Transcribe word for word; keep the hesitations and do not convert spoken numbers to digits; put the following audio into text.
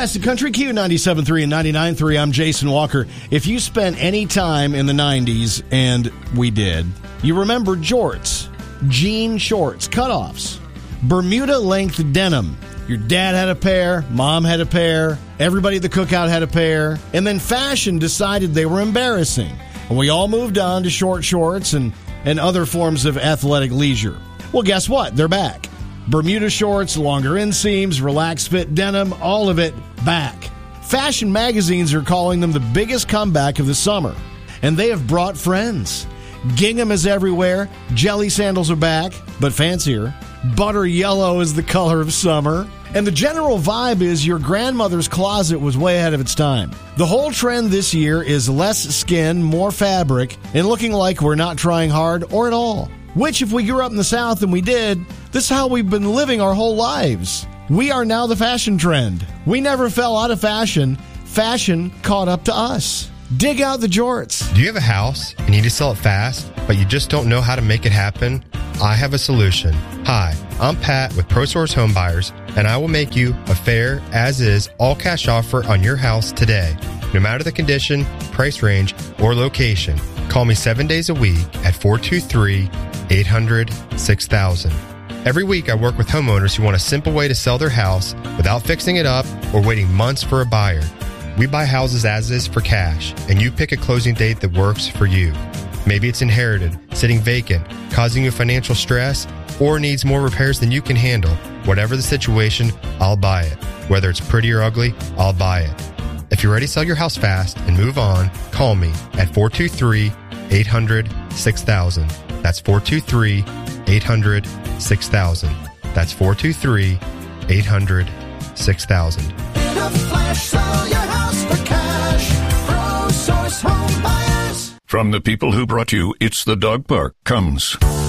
Classic Country Q ninety-seven point three and ninety-nine point three. I'm Jason Walker. If you spent any time in the nineties, and we did, you remember jorts, jean shorts, cutoffs, Bermuda length denim. Your dad had a pair, mom had a pair, everybody at the cookout had a pair, and then fashion decided they were embarrassing. And we all moved on to short shorts and, and other forms of athletic leisure. Well, guess what? They're back. Bermuda shorts, longer inseams, relaxed fit denim, all of it back. Fashion magazines are calling them the biggest comeback of the summer. And they have brought friends. Gingham is everywhere. Jelly sandals are back, but fancier. Butter yellow is the color of summer. And the general vibe is your grandmother's closet was way ahead of its time. The whole trend this year is less skin, more fabric, and looking like we're not trying hard or at all. Which, if we grew up in the South, and we did, this is how we've been living our whole lives. We are now the fashion trend. We never fell out of fashion. Fashion caught up to us. Dig out the jorts. Do you have a house and you need to sell it fast, but you just don't know how to make it happen? I have a solution. Hi, I'm Pat with ProSource Home Buyers, and I will make you a fair, as-is, all-cash offer on your house today. No matter the condition, price range, or location, call me seven days a week at four two three, eight hundred, six thousand. Every week I work with homeowners who want a simple way to sell their house without fixing it up or waiting months for a buyer. We buy houses as is for cash, and you pick a closing date that works for you. Maybe it's inherited, sitting vacant, causing you financial stress, or needs more repairs than you can handle. Whatever the situation, I'll buy it. Whether it's pretty or ugly, I'll buy it. If you're ready to sell your house fast and move on, call me at four two three, eight hundred, six thousand. That's four two three, eight hundred, six thousand. That's four two three, eight hundred, six thousand. In a flash, sell your house for cash. ProSource Home Buyers. From the people who brought you It's the Dog Park comes